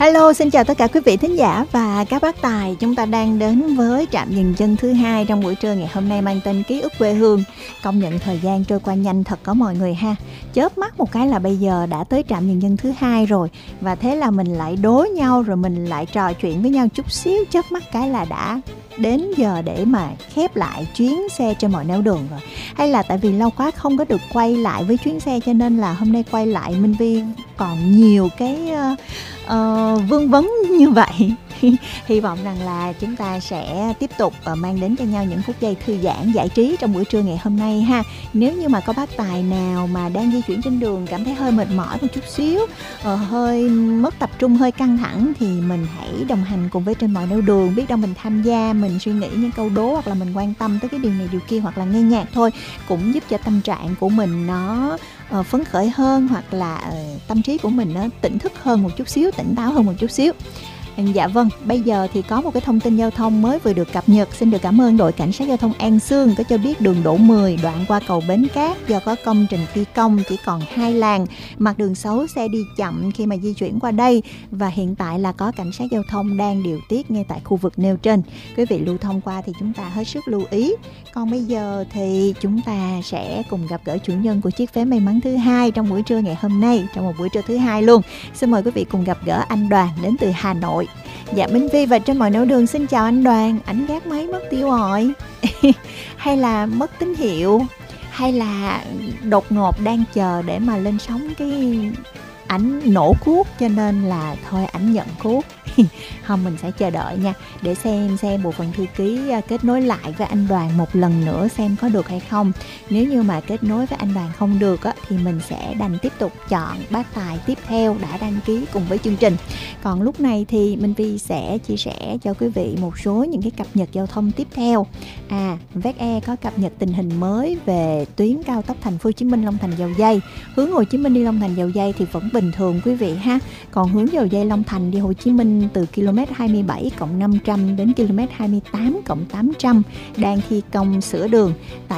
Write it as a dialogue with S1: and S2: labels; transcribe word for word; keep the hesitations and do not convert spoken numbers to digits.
S1: Hello, xin chào tất cả quý vị thính giả và các bác tài. Chúng ta đang đến với trạm dừng chân thứ hai trong buổi trưa ngày hôm nay mang tên Ký ức quê hương. Công nhận thời gian trôi qua nhanh thật có mọi người ha. Chớp mắt một cái là bây giờ đã tới trạm dừng chân thứ hai rồi. Và thế là mình lại đối nhau rồi mình lại trò chuyện với nhau chút xíu. Chớp mắt cái là đã đến giờ để mà khép lại chuyến xe trên mọi nẻo đường rồi. Hay là tại vì lâu quá không có được quay lại với chuyến xe cho nên là hôm nay quay lại Minh Vi còn nhiều cái uh, uh, vương vấn như vậy. Hy vọng rằng là chúng ta sẽ tiếp tục uh, mang đến cho nhau những phút giây thư giãn giải trí trong buổi trưa ngày hôm nay ha. Nếu như mà có bác tài nào mà đang di chuyển trên đường cảm thấy hơi mệt mỏi một chút xíu, uh, hơi mất tập trung, hơi căng thẳng thì mình hãy đồng hành cùng với trên mọi nẻo đường. Biết đâu mình tham gia, mình suy nghĩ những câu đố hoặc là mình quan tâm tới cái điều này điều kia hoặc là nghe nhạc thôi cũng giúp cho tâm trạng của mình nó uh, phấn khởi hơn, hoặc là uh, tâm trí của mình nó tỉnh thức hơn một chút xíu, tỉnh táo hơn một chút xíu. Dạ vâng, bây giờ thì có một cái thông tin giao thông mới vừa được cập nhật. Xin được cảm ơn đội cảnh sát giao thông An Xương có cho biết đường Đỗ mười đoạn qua cầu Bến Cát do có công trình thi công chỉ còn hai làn, mặt đường xấu, xe đi chậm khi mà di chuyển qua đây, và hiện tại là có cảnh sát giao thông đang điều tiết ngay tại khu vực nêu trên. Quý vị lưu thông qua thì chúng ta hết sức lưu ý. Còn bây giờ thì chúng ta sẽ cùng gặp gỡ chủ nhân của chiếc vé may mắn thứ hai trong buổi trưa ngày hôm nay, trong một buổi trưa thứ hai luôn. Xin mời quý vị cùng gặp gỡ anh Đoàn đến từ Hà Nội. Dạ, Minh Vi và trên mọi nẻo đường xin chào anh Đoàn. Ảnh gác máy mất tiêu rồi hay là mất tín hiệu, hay là đột ngột đang chờ để mà lên sóng cái ảnh nổ cuốc cho nên là thôi ảnh nhận cuốc. Không, mình sẽ chờ đợi nha, để xem xem bộ phận thư ký kết nối lại với anh Đoàn một lần nữa xem có được hay không. Nếu như mà kết nối với anh Đoàn không được á, thì mình sẽ đành tiếp tục chọn bác tài tiếp theo đã đăng ký cùng với chương trình. Còn lúc này thì Minh Vi sẽ chia sẻ cho quý vị một số những cái cập nhật giao thông tiếp theo. À, vét e có cập nhật tình hình mới về tuyến cao tốc Thành phố Hồ Chí Minh Long Thành Dầu Giây. Hướng Hồ Chí Minh đi Long Thành Dầu Giây thì vẫn bình thường quý vị ha. Còn hướng Dầu Giây Long Thành đi Hồ Chí Minh từ km hai mươi bảy cộng năm trăm đến km hai mươi tám cộng tám trăm đang thi công sửa đường tại